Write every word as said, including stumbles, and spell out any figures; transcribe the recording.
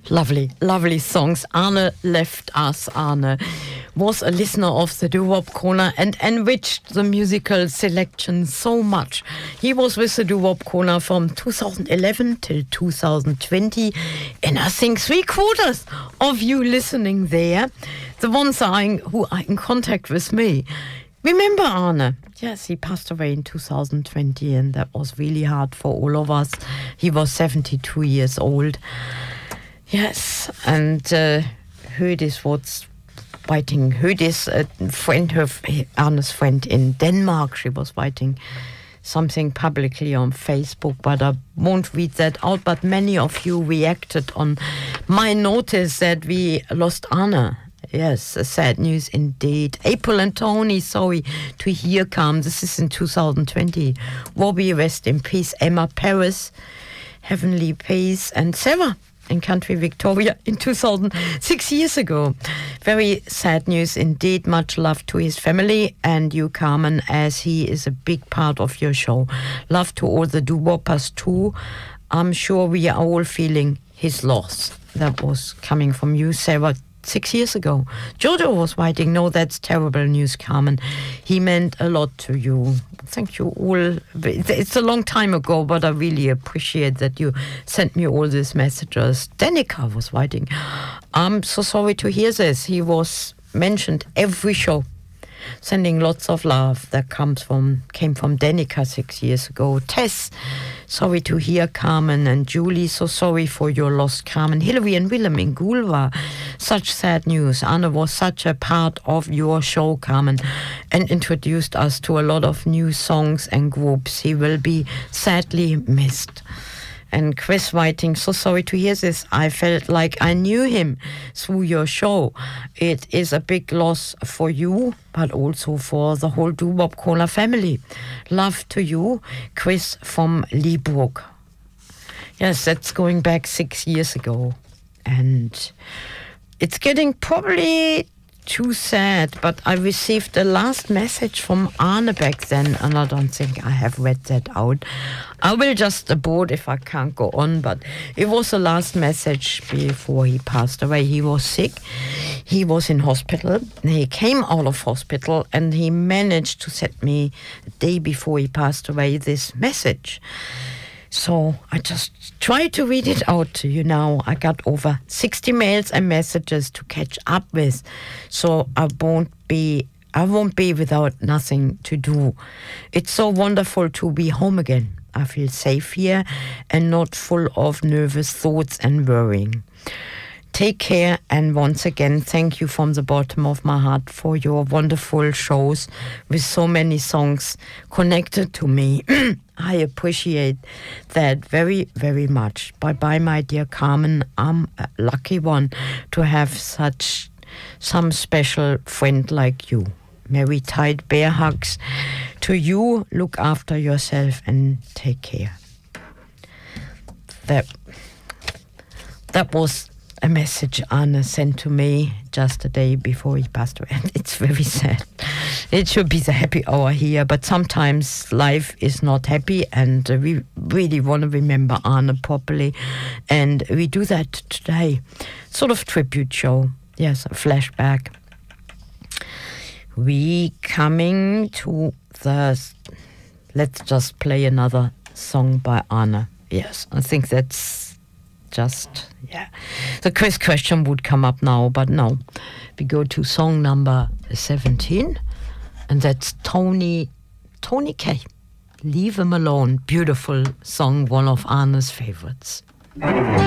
Lovely, lovely songs. Arne left us. Arne was a listener of the Doo-Wop Corner and enriched the musical selection so much. He was with the Doo-Wop Corner from two thousand eleven till two thousand twenty, and I think three quarters of you listening there, the ones are in, who are in contact with me, remember Arne. Yes, he passed away in two thousand twenty, and that was really hard for all of us. He was seventy-two years old. Yes, and uh, Hødis was writing, Hødis, a friend, her, Arne's friend in Denmark, she was writing something publicly on Facebook, but I won't read that out. But many of you reacted on my notice that we lost Arne. Yes, a sad news indeed. April and Tony, sorry to hear come. This is in two thousand twenty. Robbie, rest in peace. Emma Paris, heavenly peace. And Sarah in country Victoria in two thousand, six years ago. Very sad news indeed. Much love to his family and you, Carmen, as he is a big part of your show. Love to all the doo-woppers too. I'm sure we are all feeling his loss. That was coming from you, Sarah, six years ago. Jojo was writing, no, that's terrible news, Carmen. He meant a lot to you. Thank you all. It's a long time ago, but I really appreciate that you sent me all these messages. Danica was writing, I'm so sorry to hear this. He was mentioned every show, sending lots of love. That comes from came from Danica six years ago. Tess, sorry to hear, Carmen. And Julie, so sorry for your loss, Carmen. Hillary and Willem in Gulva, such sad news. Anna was such a part of your show, Carmen, and introduced us to a lot of new songs and groups. He will be sadly missed. And Chris writing, so sorry to hear this. I felt like I knew him through your show. It is a big loss for you, but also for the whole Doo-Wop Corner family. Love to you, Chris from Liebruck. Yes, that's going back six years ago. And it's getting probably too sad, but I received the last message from Arne back then, and I don't think I have read that out. I will just abort if I can't go on, but it was the last message before he passed away. He was sick. He was in hospital. He came out of hospital, and he managed to send me a day before he passed away this message. So I just tried to read it out to you now. I got over sixty mails and messages to catch up with, so I won't be I won't be without nothing to do. It's so wonderful to be home again. I feel safe here and not full of nervous thoughts and worrying. Take care, and once again, thank you from the bottom of my heart for your wonderful shows with so many songs connected to me. I appreciate that very, very much. Bye-bye, my dear Carmen. I'm a lucky one to have such some special friend like you. Very tight bear hugs to you. Look after yourself and take care. That, that was a message Arne sent to me just a day before he passed away. And it's very sad. It should be the happy hour here, but sometimes life is not happy, and uh, we really want to remember Arne properly. And we do that today. Sort of tribute show. Yes, a flashback. We coming to the... Let's just play another song by Arne. Yes, I think that's just, yeah. The quiz question would come up now, but no. We go to song number seventeen, and that's Tony, Tony Kaye. Leave Him Alone. Beautiful song, one of Arne's favorites.